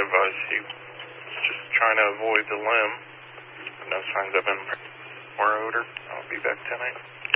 advise he was just trying to avoid the limb. No signs of more odor. I'll be back tonight.